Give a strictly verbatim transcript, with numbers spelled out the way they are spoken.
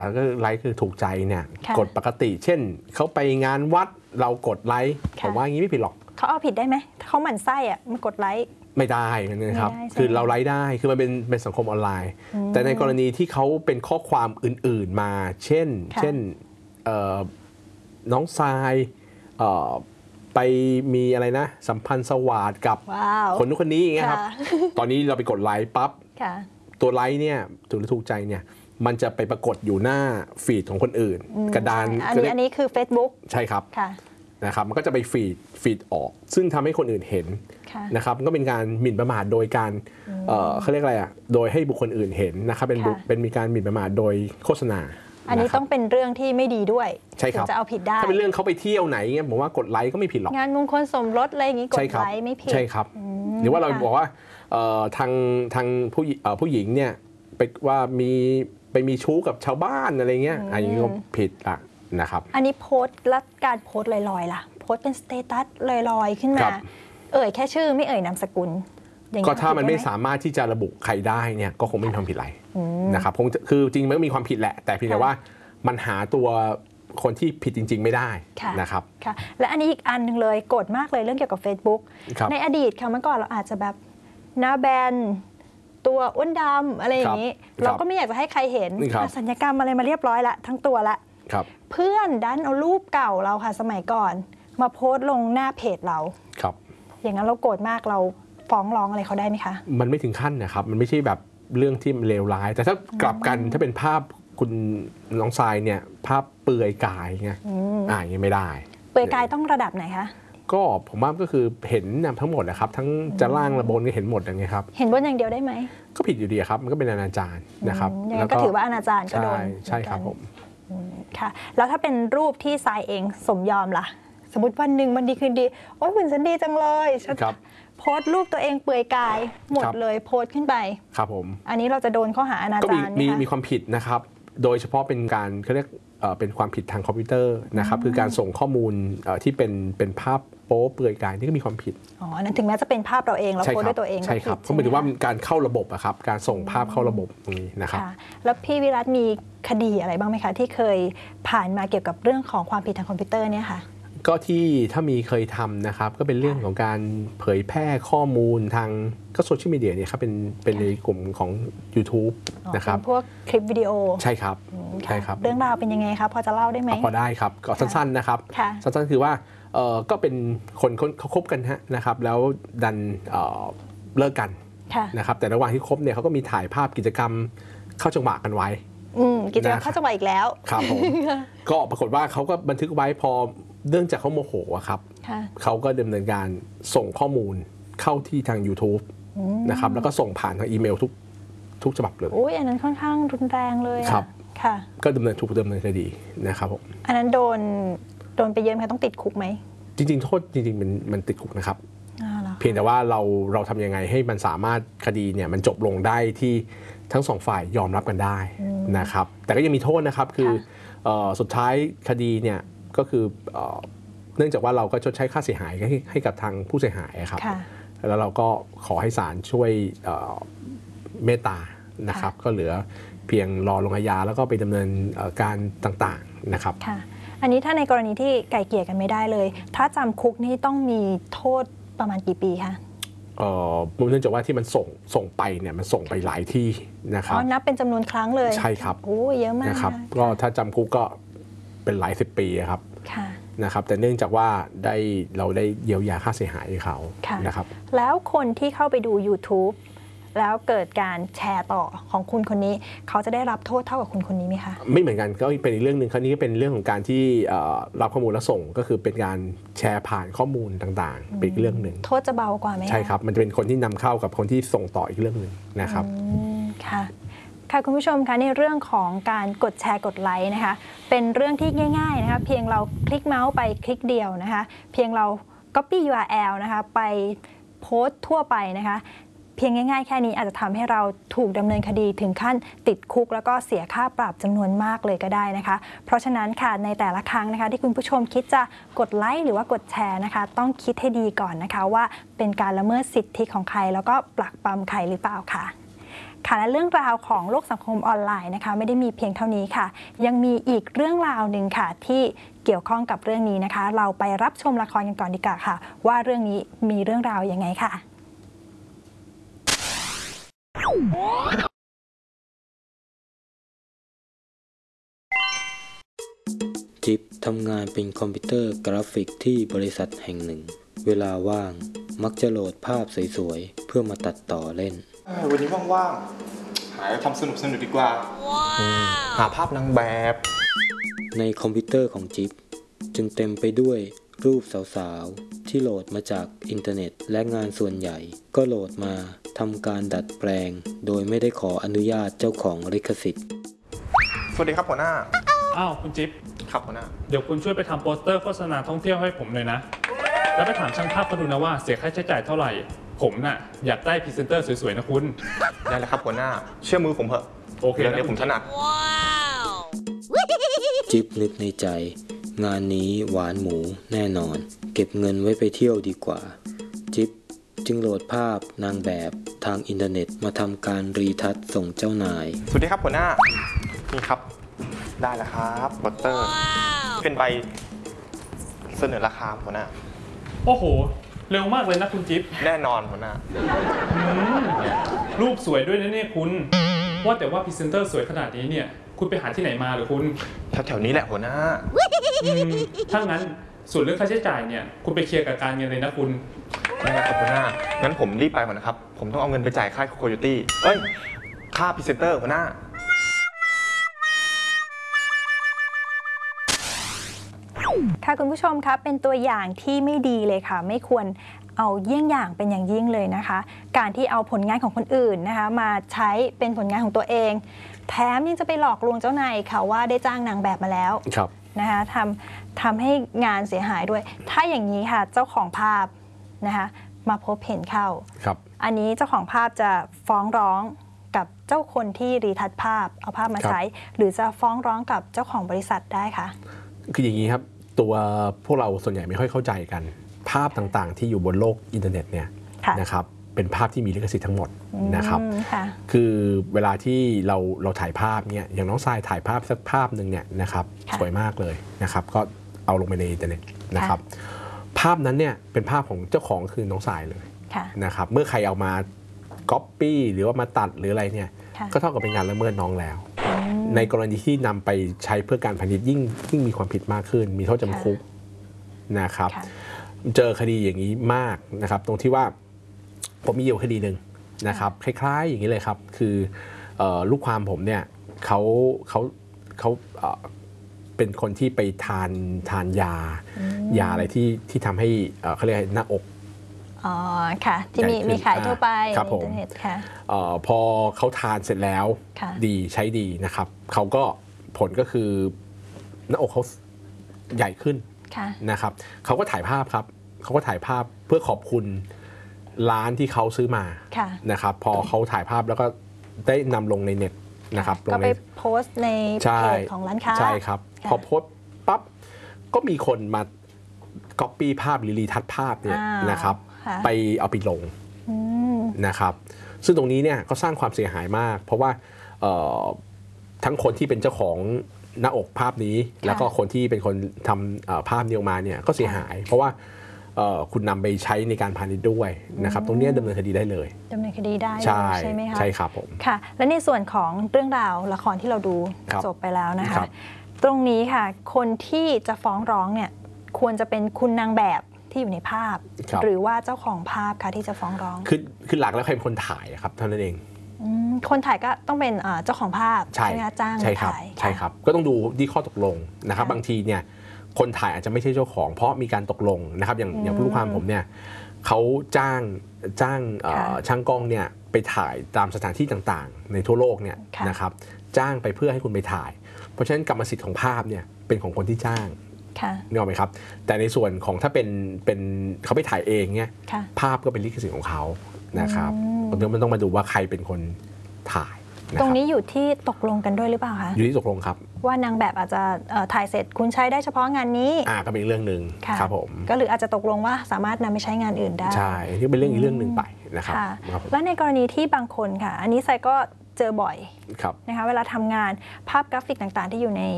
ก็ไลค์คือถูกใจเนี่ยกดปกติเช่นเขาไปงานวัดเรากดไลค์ผมว่าอย่างนี้ไม่ผิดหรอกเขาเอาผิดได้ไหมเขาหมั่นไส้อะมันกดไลค์ไม่ได้นะครับคือเราไลค์ได้คือมันเป็นเป็นสังคมออนไลน์แต่ในกรณีที่เขาเป็นข้อความอื่นๆมาเช่นเช่นน้องทรายไปมีอะไรนะสัมพันธ์สวัสดิ์กับคนนู้นคนนี้อย่างเงี้ยครับตอนนี้เราไปกดไลค์ปั๊บตัวไลค์เนี่ยถูกหรือถูกใจเนี่ยมันจะไปปรากฏอยู่หน้าฟีดของคนอื่นกระดานอันนี้อันนี้คือ Facebook ใช่ครับนะครับมันก็จะไปฟีดฟีดออกซึ่งทำให้คนอื่นเห็นนะครับมันก็เป็นการหมิ่นประมาทโดยการเขาเรียกอะไรอ่ะโดยให้บุคคลอื่นเห็นนะครับเป็นเป็นมีการหมิ่นประมาทโดยโฆษณาอันนี้ต้องเป็นเรื่องที่ไม่ดีด้วยใช่ครับจะเอาผิดได้ถ้าเป็นเรื่องเขาไปเที่ยวไหนเงี้ยผมว่ากดไลค์ก็ไม่ผิดหรอกงานมงคลสมรสอะไรอย่างงี้กดไลค์ไม่ผิดใช่ครับหรือว่าเราบอกว่าทางทางผู้ผู้หญิงเนี่ยไปว่ามีไปมีชู้กับชาวบ้านอะไรเงี้ยอันนี้ก็ผิดละนะครับอันนี้โพสต์และการโพสต์ลอยๆล่ะโพสต์เป็นสเตตัสลอยๆขึ้นมาเอ่ยแค่ชื่อไม่เอ่ยนามสกุลก็ถ้ามันไม่สามารถที่จะระบุใครได้เนี่ยก็คงไม่มีความผิดอะไรนะครับคงคือจริงมันก็มีความผิดแหละแต่เพียงแต่ว่ามันหาตัวคนที่ผิดจริงๆไม่ได้นะครับค่ะและอันนี้อีกอันหนึ่งเลยโกรธมากเลยเรื่องเกี่ยวกับ Facebook ในอดีตค่ะเมื่อก่อนเราอาจจะแบบหน้าแบนตัวอ้วนดำอะไรอย่างนี้เราก็ไม่อยากจะให้ใครเห็นสัญญกรรมอะไรมาเรียบร้อยละทั้งตัวละเพื่อนดันเอารูปเก่าเราค่ะสมัยก่อนมาโพสต์ลงหน้าเพจเราครับอย่างนั้นเราโกรธมากเราฟ้องร้องอะไรเขาได้ไหมคะมันไม่ถึงขั้นนะครับมันไม่ใช่แบบเรื่องที่เลวร้ายแต่ถ้ากลับกันถ้าเป็นภาพคุณน้องทรายเนี่ยภาพเปลือยกายไงอ่ายังไม่ได้เปลือยกายต้องระดับไหนคะก็ผมว่าก็คือเห็นทั้งหมดนะครับทั้งจะล่างระบนก็เห็นหมดอย่างเงี้ยครับเห็นบนอย่างเดียวได้ไหมก็ผิดอยู่ดีครับมันก็เป็นอนาจารนะครับแล้วก็ถือว่าอนาจารก็โดนใช่ครับผมค่ะแล้วถ้าเป็นรูปที่ทรายเองสมยอมล่ะสมมติวันหนึ่งมันดีคืนดีโอ้ยหุ่นฉันดีจังเลยโพสต์รูปตัวเองเปลือยกายหมดเลยโพสต์ขึ้นไปครับผมอันนี้เราจะโดนข้อหาอนาจารไหมคะมีความผิดนะครับโดยเฉพาะเป็นการเขาเรียกเป็นความผิดทางคอมพิวเตอร์นะครับคือการส่งข้อมูลที่เป็นเป็นภาพโป๊เปลือยกายนี่ก็มีความผิดอ๋อนั้นถึงแม้จะเป็นภาพเราเองเราโพสต์ด้วยตัวเองใช่ครับเพราะหมายถึงว่าการเข้าระบบอะครับการส่งภาพเข้าระบบตรงนี้นะครับแล้วพี่วิรัตมีคดีอะไรบ้างไหมคะที่เคยผ่านมาเกี่ยวกับเรื่องของความผิดทางคอมพิวเตอร์เนี่ยค่ะก็ที่ถ้ามีเคยทำนะครับก็เป็นเรื่องของการเผยแพร่ข้อมูลทางก็โซเชียลมีเดียเนี่ยครับเป็นเป็นในกลุ่มของ YouTube นะครับพวกคลิปวิดีโอใช่ครับใช่ครับเรื่องราวเป็นยังไงครับพอจะเล่าได้ไหมพอได้ครับก็สั้นๆนะครับสั้นๆคือว่าก็เป็นคนเขาคบกันฮะนะครับแล้วดันเลิกกันนะครับแต่ระหว่างที่คบเนี่ยเขาก็มีถ่ายภาพกิจกรรมเข้าจังหวะกันไว้กิจกรรมเข้าจังหวะอีกแล้วครับผมก็ปรากฏว่าเขาก็บันทึกไว้พอเนื่องจากเขาโมโหครับเขาก็ดำเนินการส่งข้อมูลเข้าที่ทาง YouTube นะครับแล้วก็ส่งผ่านทางอีเมลทุกทุกฉบับเลยโอ้ยอันนั้นค่อนข้างรุนแรงเลยครับค่ะก็ดำเนินถูกดำเนินคดีนะครับผมอันนั้นโดนโดนไปเยอะไหมต้องติดคุกไหมจริงๆโทษจริงๆมันมันติดคุกนะครับเพียงแต่ว่าเราเราทำยังไงให้มันสามารถคดีเนี่ยมันจบลงได้ที่ทั้งสองฝ่ายยอมรับกันได้นะครับแต่ก็ยังมีโทษนะครับคือสุดท้ายคดีเนี่ยก็คือเนื่องจากว่าเราก็ชดใช้ค่าเสียหายให้ให้กับทางผู้เสียหายครับแล้วเราก็ขอให้ศาลช่วยเมตตานะครับก็เหลือเพียงรอลงอาญาแล้วก็ไปดำเนินการต่างๆนะครับอันนี้ถ้าในกรณีที่ไก่เกลี่ยกันไม่ได้เลยถ้าจำคุกนี่ต้องมีโทษประมาณกี่ปีคะเนื่องจากว่าที่มันส่งส่งไปเนี่ยมันส่งไปหลายที่นะครับอ๋อนับเป็นจำนวนครั้งเลยใช่ครับโอ้เยอะมากนะครับก็ถ้าจำคุกก็เป็นหลายสิบปีครับนะครับแต่เนื่องจากว่าได้เราได้เยียวยาค่าเสียหายให้เขานะครับแล้วคนที่เข้าไปดู YouTube แล้วเกิดการแชร์ต่อของคุณคนนี้เขาจะได้รับโทษเท่ากับคุณคนนี้ไหมคะไม่เหมือนกันก็เป็นอีกเรื่องหนึ่งคราวนี้ก็เป็นเรื่องของการที่รับข้อมูลแล้วส่งก็คือเป็นการแชร์ผ่านข้อมูลต่างๆเป็นอีกเรื่องหนึ่งโทษจะเบากว่าไหมใช่ครับมันจะเป็นคนที่นำเข้ากับคนที่ส่งต่ออีกเรื่องหนึ่งนะครับค่ะค่ะคุณผู้ชมคะในเรื่องของการกดแชร์กดไลค์นะคะเป็นเรื่องที่ง่ายๆนะคะเพียงเราคลิกเมาส์ไปคลิกเดียวนะคะเพียงเรา copy ยู อาร์ แอล นะคะไปโพสต์ทั่วไปนะคะเพียงง่ายๆแค่นี้อาจจะทำให้เราถูกดำเนินคดีถึงขั้นติดคุกแล้วก็เสียค่าปรับจำนวนมากเลยก็ได้นะคะเพราะฉะนั้นค่ะในแต่ละครั้งนะคะที่คุณผู้ชมคิดจะกดไลค์หรือว่ากดแชร์นะคะต้องคิดให้ดีก่อนนะคะว่าเป็นการละเมิดสิทธิของใครแล้วก็ปลักปรำใครหรือเปล่าค่ะค่ะและเรื่องราวของโลกสังคมออนไลน์นะคะไม่ได้มีเพียงเท่านี้ค่ะยังมีอีกเรื่องราวหนึ่งค่ะที่เกี่ยวข้องกับเรื่องนี้นะคะเราไปรับชมละครกันก่อนดีกว่าค่ะว่าเรื่องนี้มีเรื่องราวยังไงค่ะจิ๊บทำงานเป็นคอมพิวเตอร์กราฟิกที่บริษัทแห่งหนึ่งเวลาว่างมักจะโหลดภาพสวยๆเพื่อมาตัดต่อเล่นวันนี้ว่างๆหาทำสนุกสนุกดีกว่า wow. หาภาพนางแบบในคอมพิวเตอร์ของจิ๊บจึงเต็มไปด้วยรูปสาวๆที่โหลดมาจากอินเทอร์เน็ตและงานส่วนใหญ่ก็โหลดมาทำการดัดแปลงโดยไม่ได้ขออนุญาตเจ้าของลิขสิทธิ์สวัสดีครับหัวหน้าอ้าวคุณจิ๊บครับหัวหน้าเดี๋ยวคุณช่วยไปทำโปสเตอร์โฆษณาท่องเที่ยวให้ผมเลยนะแล้วไปถามช่างภาพเขาดูนะว่าเสียค่าใช้จ่ายเท่าไหร่ผมน่ะอยากได้พรีเซนเตอร์สวยๆนะคุณได้แล้วครับหัวหน้าเชื่อมือผมเถอะโอเคเดี๋ยวผมถนัดจิ๊บนึกในใจงานนี้หวานหมูแน่นอนเก็บเงินไว้ไปเที่ยวดีกว่าจิ๊บจึงโหลดภาพนางแบบทางอินเทอร์เน็ตมาทำการรีทัชส่งเจ้านายสวัสดีครับหัวหน้านี่ครับได้แล้วครับโปสเตอร์เป็นใบเสนอราคาหัวหน้าโอ้โหเร็วมากเลยนะคุณจิ๊บแน่นอนหัวหน้ารูปสวยด้วยนะเนี่ยคุณว่าแต่ว่าพรีเซนเตอร์สวยขนาดนี้เนี่ยคุณไปหาที่ไหนมาหรือคุณแถวๆนี้แหละหัวหน้าถ้างั้นส่วนเรื่องค่าใช้จ่ายเนี่ยคุณไปเคลียร์กับการเงินเลยนะคุณได้ครับหัวหน้างั้นผมรีบไปก่อนนะครับผมต้องเอาเงินไปจ่ายค่าโคโยตี้เอ้ยค่าพรีเซนเตอร์หัวหน้าค่ะคุณผู้ชมคะเป็นตัวอย่างที่ไม่ดีเลยค่ะไม่ควรเอาเยี่ยงอย่างเป็นอย่างยิ่งเลยนะคะการที่เอาผลงานของคนอื่นนะคะมาใช้เป็นผลงานของตัวเองแถมยังจะไปหลอกลวงเจ้านายค่ะว่าได้จ้างนางแบบมาแล้วนะคะทำทำให้งานเสียหายด้วยถ้าอย่างนี้ค่ะเจ้าของภาพนะคะมาพบเห็นเข้าอันนี้เจ้าของภาพจะฟ้องร้องกับเจ้าคนที่รีทัชภาพเอาภาพมาใช้หรือจะฟ้องร้องกับเจ้าของบริษัทได้คะคืออย่างนี้ครับตัวพวกเราส่วนใหญ่ไม่ค่อยเข้าใจกันภาพต่างๆที่อยู่บนโลกอินเทอร์เน็ตเนี่ยนะครับเป็นภาพที่มีลิขสิทธิ์ทั้งหมดนะครับคือเวลาที่เราเราถ่ายภาพเนี่ยอย่างน้องทรายถ่ายภาพสักภาพหนึ่งเนี่ยนะครับสวยมากเลยนะครับก็เอาลงไปในอินเทอร์เน็ตนะครับภาพนั้นเนี่ยเป็นภาพของเจ้าของคือน้องทรายเลยนะครับเมื่อใครเอามาก๊อปปี้หรือว่ามาตัดหรืออะไรเนี่ยก็เท่ากับเป็นงานละเมิดน้องแล้วในกรณีที่นำไปใช้เพื่อการพาณิชย์ยิ่งยิ่งมีความผิดมากขึ้นมีโทษจำคุกนะครับเจอคดีอย่างนี้มากนะครับตรงที่ว่าผมมีอยู่คดีหนึ่งนะครับคล้ายๆอย่างนี้เลยครับคือลูกความผมเนี่ยเขาเขาเขาเป็นคนที่ไปทานทานยายาอะไรที่ที่ทำให้เขาเรียกหน้าอกอ๋อค่ะที่มีมีขายทั่วไปครับผมค่ะพอเขาทานเสร็จแล้วดีใช้ดีนะครับเขาก็ผลก็คือหน้าอกเขาใหญ่ขึ้นนะครับเขาก็ถ่ายภาพครับเขาก็ถ่ายภาพเพื่อขอบคุณร้านที่เขาซื้อมานะครับพอเขาถ่ายภาพแล้วก็ได้นำลงในเน็ตนะครับก็ไปโพสต์ในเพจของร้านค้าใช่ครับพอโพสต์ปั๊บก็มีคนมาก๊อปปี้ภาพหรือรีทัชภาพเนี่ยนะครับไปเอาไปลงนะครับซึ่งตรงนี้เนี่ยก็สร้างความเสียหายมากเพราะว่าทั้งคนที่เป็นเจ้าของหน้าอกภาพนี้แล้วก็คนที่เป็นคนทำภาพนี้ออกมาเนี่ยก็เสียหายเพราะว่าคุณนำไปใช้ในการพาณิชย์ด้วยนะครับตรงนี้ดำเนินคดีได้เลยดำเนินคดีได้ใช่ใช่ไหมคะใช่ครับผมค่ะและในส่วนของเรื่องราวละครที่เราดูจบไปแล้วนะคะตรงนี้ค่ะคนที่จะฟ้องร้องเนี่ยควรจะเป็นคุณนางแบบที่อยู่ในภาพหรือว่าเจ้าของภาพค่ะที่จะฟ้องร้องคือคือหลักแล้วใครเป็นคนถ่ายครับเท่านั้นเองคนถ่ายก็ต้องเป็นเจ้าของภาพใช่ไหมจ้างถ่ายใช่ครับก็ต้องดูที่ข้อตกลงนะครับบางทีเนี่ยคนถ่ายอาจจะไม่ใช่เจ้าของเพราะมีการตกลงนะครับอย่างอย่างผู้ลูกความผมเนี่ยเขาจ้างจ้างช่างกล้องเนี่ยไปถ่ายตามสถานที่ต่างๆในทั่วโลกเนี่ยนะครับจ้างไปเพื่อให้คุณไปถ่ายเพราะฉะนั้นกรรมสิทธิ์ของภาพเนี่ยเป็นของคนที่จ้างนึกออกไหมครับแต่ในส่วนของถ้าเป็นเป็นเขาไปถ่ายเองเนี่ยภาพก็เป็นลิขสิทธิ์ของเขานะครับตรงนี้มันต้องมาดูว่าใครเป็นคนถ่ายตรงนี้อยู่ที่ตกลงกันด้วยหรือเปล่าคะอยู่ที่ตกลงครับว่านางแบบอาจจะเอ่อถ่ายเสร็จคุณใช้ได้เฉพาะงานนี้อ่าก็เป็นอีกเรื่องหนึ่งค่ะครับผมก็หรืออาจจะตกลงว่าสามารถนำไปใช้งานอื่นได้ใช่นี่เป็นเรื่องอีกเรื่องหนึ่งไปนะครับค่ะครับผมและในกรณีที่บางคนค่ะ อันนี้ไซก็เจอบ่อยครับนะคะเวลาทำงานภาพกราฟิกต่างๆ ที่อยู่ใน